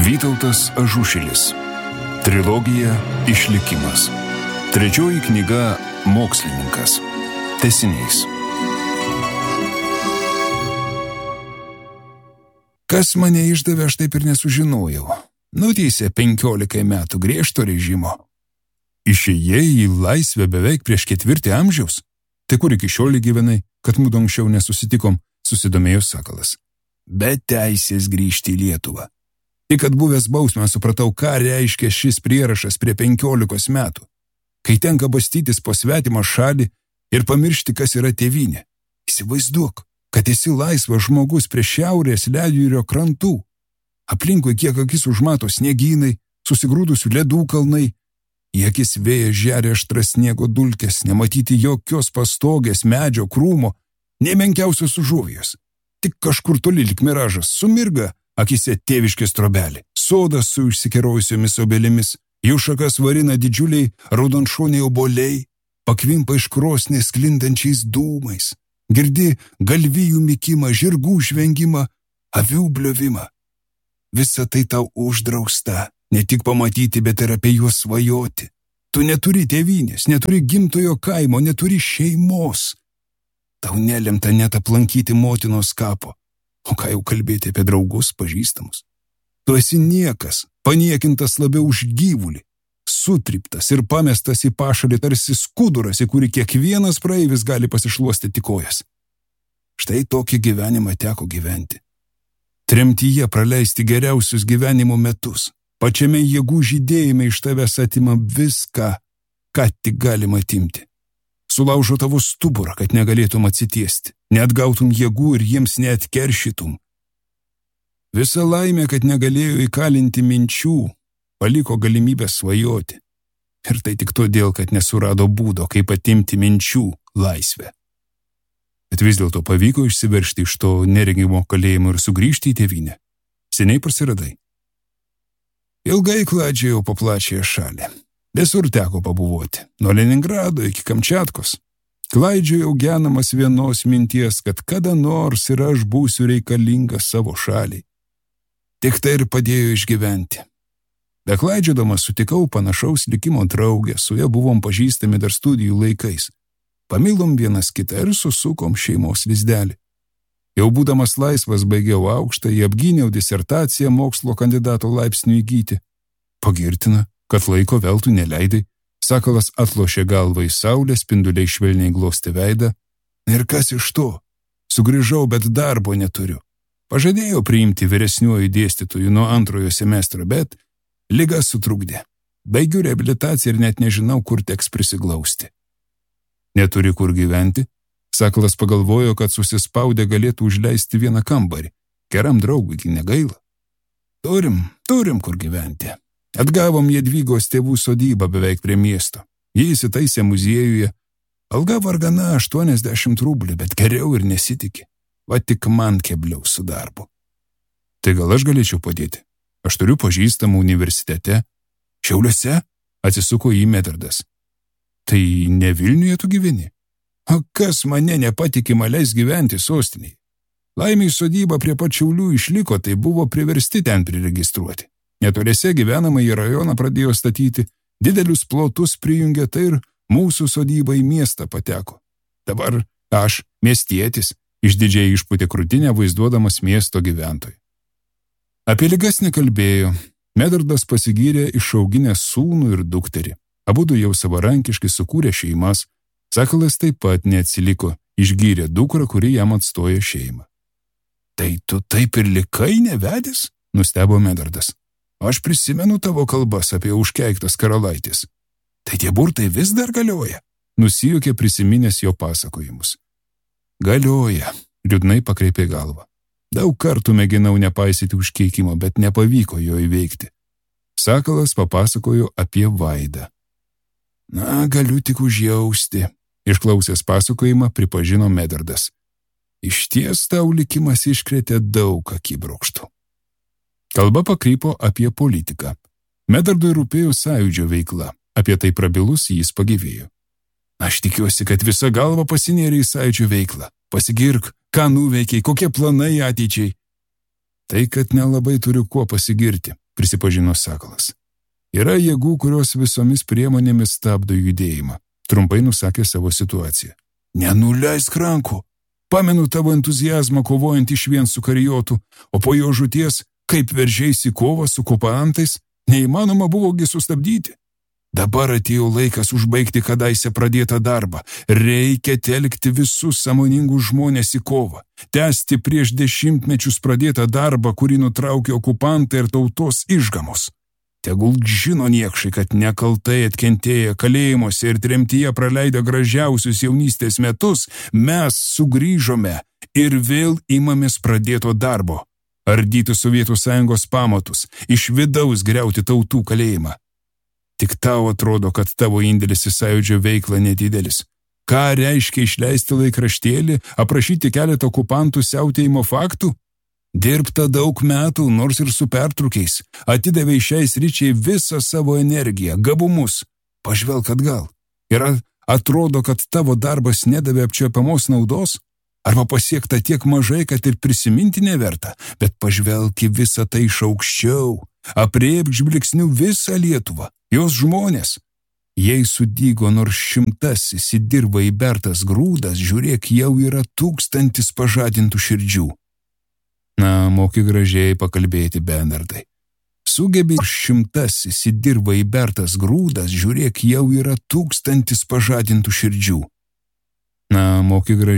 Vytautas Ažušilis. Trilogija Išlikimas. Trečioji knyga Mokslininkas. Tęsinys. Kas mane išdavė, aš taip ir nesužinojau. Nuteisė 15 metų griežto režimo. Išėjai į laisvę beveik prieš 4 amžiaus. Tai kur iki šiol gyvenai, kad mudu anksčiau nesusitikom, susidomėjo Sakalas. Be teisės grįžti į Lietuvą. Tik atbuvęs bausmę supratau, ką reiškia šis prierašas prie 15 metų, kai tenka bastytis po svetimą šalį ir pamiršti, kas yra tėvynė. Įsivaizduok, kad esi laisvas žmogus prie šiaurės ledjūrio krantų. Aplinkui kiek akis užmato sniegynai, susigrūdusių ledų kalnai, į akis vėjas žeria aštras sniego dulkės, nematyti jokios pastogės, medžio, krūmo, nė menkiausios užuovijos. Tik kažkur toli lyg miražas sumirga akise tėviškės trobelė, sodas su išsikerojusiomis obelimis, jų šakas varina didžiuliai raudonšoniai obuoliai, pakvimpa iš krosnės sklindančiais dūmais, girdi galvijų mykimą, žirgų žvengimą, avių bliovimą. Visa tai tau uždrausta, ne tik pamatyti, bet ir apie juos svajoti. Tu neturi tėvynės, neturi gimtojo kaimo, neturi šeimos. Tau nelemta net aplankyti motinos kapo. O ką jau kalbėti apie draugus, pažįstamus? Tu esi niekas, paniekintas labiau už gyvulį, sutryptas ir pamestas į pašalį tarsi skuduras, į kurį kiekvienas praeivis gali pasišluostyti kojas. Štai tokį gyvenimą teko gyventi. Tremtyje praleisti geriausius gyvenimo metus. Pačiame jėgų žydėjime iš tavęs atima viską, ką tik galima atimti. Sulaužo tavo stuburą, kad negalėtum atsitiesti, neatgautum jėgų ir jiems neatkeršytum. Visa laimė, kad negalėjo įkalinti minčių, paliko galimybę svajoti. Ir tai tik todėl, kad nesurado būdo, kaip atimti minčių laisvę. Bet vis dėlto pavyko išsiveržti iš to neregimo kalėjimo ir sugrįžti į tėvynę. Seniai prasiradai. Ilgai klaidžiojau po plačiąją šalį. Visur teko pabuvoti, nuo Leningrado iki Kamčiatkos. Klaidžiojau genamas vienos minties, kad kada nors ir aš būsiu reikalingas savo šaliai. Tik tai ir padėjo išgyventi. Beklaidžiodamas sutikau panašaus likimo draugę, su ja buvom pažįstami dar studijų laikais. Pamilom vienas kitą ir susukom šeimos lizdelį. Jau būdamas laisvas baigiau aukštąjį, apgyniau disertaciją mokslo kandidato laipsnių įgyti. Pagirtina, kad laiko veltui neleidai. Sakalas atlošė galvą į saulę, spinduliai švelniai glostė veidą. Ir kas iš to? Sugrįžau, bet darbo neturiu. Pažadėjau priimti vyresniuoju dėstytoju nuo 2 semestro, bet liga sutrukdė. Baigiu reabilitaciją ir net nežinau, kur teks prisiglausti. Neturi kur gyventi? Sakalas pagalvojo, kad susispaudę galėtų užleisti vieną kambarį. Geram draugui negaila. Turim kur gyventi. Atgavom Jadvygos tėvų sodybą beveik prie miesto. Jie įsitaisė muziejuje. Alga vargana 80 rublių, bet geriau ir nesitikė. Va tik man kebliau su darbu. Tai gal aš galėčiau padėti? Aš turiu pažįstamų universitete. Šiauliuose? Atsisuko į Medardas. Tai ne Vilniuje tu gyveni? O kas mane nepatikima leis gyventi sostinėje? Laimiai sodyba prie pat Šiaulių išliko, tai buvo priversti ten priregistruoti. Netoliese gyvenamąjį rajoną pradėjo statyti, didelius plotus prijungė, tai ir mūsų sodyba į miestą pateko. Dabar aš, miestietis, išdidžiai išpūtė krūtinę vaizduodamas miesto gyventojų. Apie ligas nekalbėjo. Medardas pasigyrė išauginęs sūnų ir dukterį. Abudu jau savarankiškai sukūrė šeimas. Sakalas taip pat neatsiliko, išgyrė dukrą, kuri jam atstojo šeimą. Tai tu taip ir likai nevedęs? Nustebo Medardas. Aš prisimenu tavo kalbas apie užkeiktas karalaitis. Tai tie burtai vis dar galioja? Nusijuokė prisiminęs jo pasakojimus. Galioja, liūdnai pakreipė galvą. Daug kartų mėginau nepaisyti užkeikimo, bet nepavyko jo įveikti. Sakalas papasakojo apie Vaidą. Na, galiu tik užjausti. Išklausęs pasakojimą pripažino Medardas. Išties tau likimas iškrėtė daug akibrokštų. Kalba pakrypo apie politiką. Medardui rūpėjo sąjūdžio veikla. Apie tai prabilus jis pagyvėjo. Aš tikiuosi, kad visa galva pasinėrė į sąjūdžio veiklą. Pasigirk, ką nuveikiai, kokie planai ateičiai. Tai, kad nelabai turiu kuo pasigirti, prisipažino Sakalas. Yra jėgų, kurios visomis priemonėmis stabdo judėjimą. Trumpai nusakė savo situaciją. Nenuleisk rankų. Pamenu tavo entuziazmą kovojant išvien su karijotu, o po jo žūties, kaip veržeisi kovą su okupantais, neįmanoma buvogi sustabdyti. Dabar atėjo laikas užbaigti kadaise pradėtą darbą. Reikia telkti visus sąmoningus žmonės į kovą. Tęsti prieš dešimtmečius pradėtą darbą, kurį nutraukė okupantai ir tautos išgamos. Tegul žino niekšai, kad nekaltai atkentėję kalėjimuose ir tremtyje praleidę gražiausius jaunystės metus, mes sugrįžome ir vėl imamės pradėto darbo. Ardyti Sovietų Sąjungos pamatus, iš vidaus griauti tautų kalėjimą. Tik tau atrodo, kad tavo indėlis į sąjūdžio veiklą nedidelis. Ką reiškia išleisti laikraštėlį, aprašyti keletą okupantų siautėjimo faktų? Dirbta daug metų, nors ir su pertraukiais, atidavė šiai sričiai visą savo energiją, gabumus. Pažvelk atgal. Ir atrodo, kad tavo darbas nedavė apčiuopiamos naudos? Arba pasiekta tiek mažai, kad ir prisiminti neverta, bet pažvelk į visą tai iš aukščiau, aprėpk žvilgsniu visą Lietuvą, jos žmonės. Jei sudygo nors 100 į dirvą įbertas grūdas, žiūrėk, jau yra 1000 pažadintų širdžių. Na, moki gražiai pakalbėti, Bernardai. Sugebi 100 į dirvą įbertas grūdas, žiūrėk, jau yra 1000 pažadintų širdžių. Na, moki gražiai.